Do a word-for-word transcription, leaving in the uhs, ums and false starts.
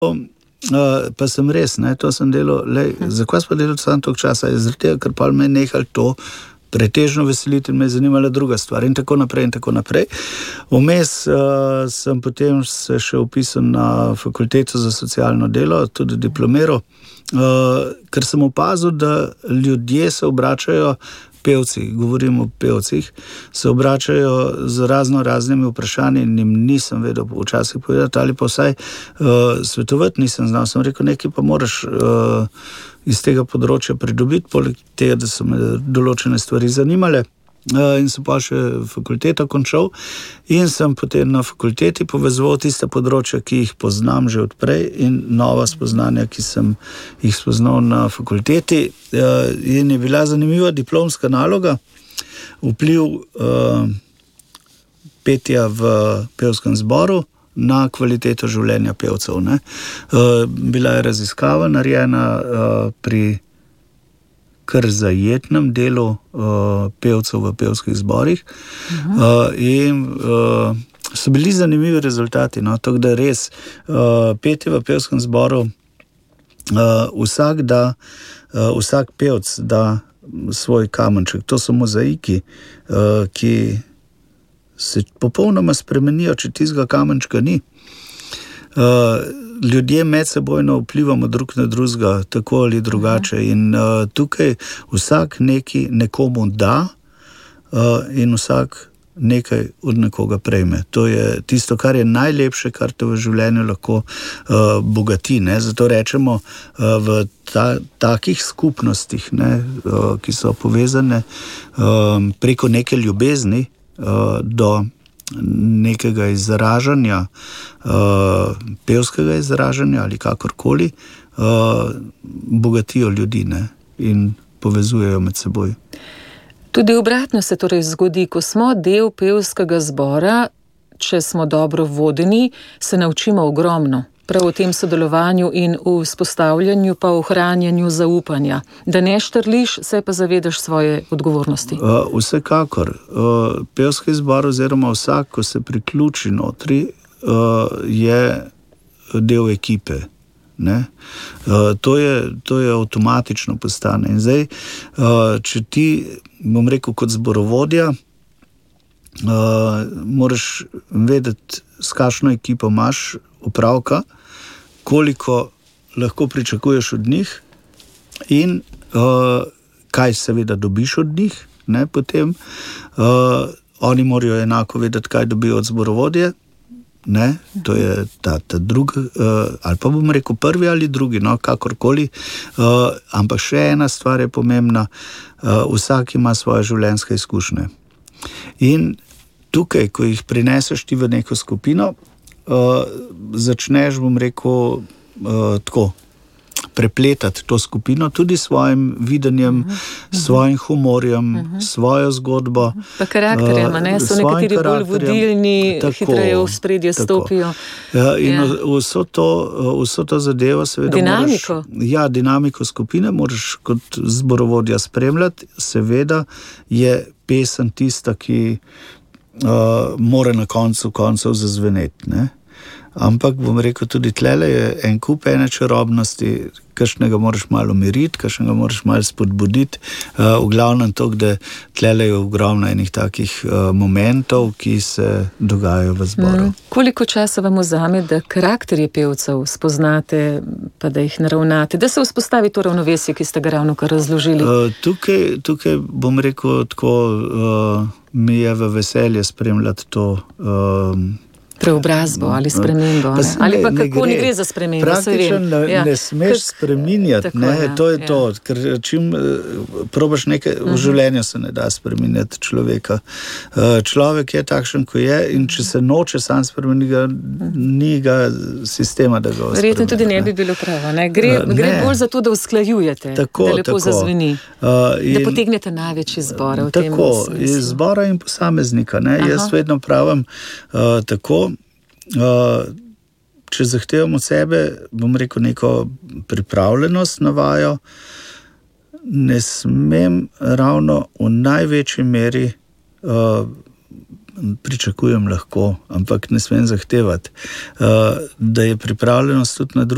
Uh, pa sem res, ne, to sem delal, lej, hm. zakaj sem delal samo toliko časa? Zaradi tega, ker pa me je nehal to pretežno veseliti in me je zanimala druga stvar in tako naprej in tako naprej. Vmes uh, sem potem se še upisal na fakulteto za socialno delo, tudi diplomiral, uh, ker sem opazil, da ljudje se obračajo, pevci, govorim o pevcih, se obračajo z razno raznimi vprašanji in jim nisem vedel včasih povedati ali pa vsaj uh, svetovati nisem znal. Sem rekel, nekaj pa moraš uh, iz tega področja pridobiti, poleg tega, da so me določene stvari zanimale. Uh, in sem pa še fakulteto končal in sem potem na fakulteti povezoval tiste področja, ki jih poznam že odprej in nova spoznanja, ki sem jih spoznal na fakulteti. Uh, in je bila zanimiva diplomska naloga, vpliv uh, petja v pevskem zboru na kvaliteto življenja pevcev. Ne? Uh, bila je raziskava narejena uh, pri kar zajetnem delu uh, pevcev v pevskih zborih uh, in uh, so bili zanimivi rezultati. No? Tako da res uh, petje v pevskem zboru uh, vsak da, uh, vsak pevc da svoj kamenček. To so mozaiki, uh, ki se popolnoma spremenijo, če tistega kamenčka ni. Uh, ljudje med sebojno vplivamo drug na drugega, tako ali drugače. In uh, tukaj vsak neki nekomu da uh, in vsak nekaj od nekoga prejme. To je tisto, kar je najlepše, kar te v življenju lahko uh, bogati. Ne? Zato rečemo uh, v ta, takih skupnostih, ne, uh, ki so povezane uh, preko neke ljubezni uh, do nekega izražanja, uh, pevskega izražanja ali kakorkoli, uh, bogatijo ljudi, ne, in povezujejo med seboj. Tudi obratno se torej zgodi, ko smo del pevskega zbora, če smo dobro vodeni, se naučimo ogromno. Prav v tem sodelovanju in v vzpostavljanju pa ohranjanju zaupanja. Da ne štrliš, se pa zavedaš svoje odgovornosti. Uh, vsekakor. Uh, pevski zbor oziroma vsak, ko se priključi notri, uh, je del ekipe. Ne? Uh, to je, to je avtomatično postane. In zdaj, uh, če ti, bom rekel, kot zborovodja, uh, moraš vedeti, s kakšno ekipo imaš opravka, koliko lahko pričakuješ od njih in uh, kaj seveda dobiš od njih, ne, potem. Uh, oni morajo enako vedeti, kaj dobijo od zborovodje, ne, to je ta, ta drugi, uh, ali pa bom rekel prvi ali drugi, no, kakorkoli. Uh, ampak še ena stvar je pomembna, uh, vsak ima svoje življenjske izkušnje. In tukaj, ko jih prineseš ti v neko skupino, Uh, začneš, bom rekel, uh, tako, prepletati to skupino tudi s svojim videnjem, uh -huh. svojim humorjem, uh -huh. svojo zgodbo. Pa karakterjem, uh, ne? So nekateri bolj vodilni, tako, hitreje v spredje stopijo. Ja, in ja. Vso, to, vso to zadevo seveda dinamiko. Moraš, ja, dinamiko skupine moraš kot zborovodja spremljati. Seveda je pesem tista, ki Uh, mora na koncu koncev zazveneti, ne? Ampak bom rekel, tudi tlele je en kup ene čarobnosti, kakšnega moraš malo umiriti, kakšnega moraš malo spodbuditi. Uh, v glavnem to, da tlele je ogromno enih takih uh, momentov, ki se dogajajo v zboru. Mm. Koliko časa vam vzame, da karakterje pevcev spoznate, pa da jih naravnate, da se vzpostavi to ravnovesje, ki ste ga ravno kar razložili? Uh, tukaj, tukaj bom rekel tako, uh, mi je v veselje spremljati to uh, preobrazbo ali spremembo. Pa ali pa kako ne gre, ne gre za spremembo? Praktično ne, ja. ne smeš Kak, spreminjati. Tako, ne, ja, to je ja. to. Ker čim probaš nekaj, uh-huh. v življenju se ne da spreminjati človeka. Človek je takšen, ko je, in če se noče sam spremeniti, ni ga sistema, da ga spremeni. Verjetno tudi ne bi bilo pravo. Ne? Gre, ne. gre bolj za to, da usklajujete, tako, da lepo tako. zazveni. Uh, in, da potegnete največji zbor v tem smislu. Tako, iz zbora in posameznika. Ne? Jaz vedno pravim uh, tako, Uh, če zahtevam od sebe, bom rekel, neko pripravljenost na vajo, ne smem ravno v največji meri, uh, pričakujem lahko, ampak ne smem zahtevati, uh, da je pripravljenost tudi na drugi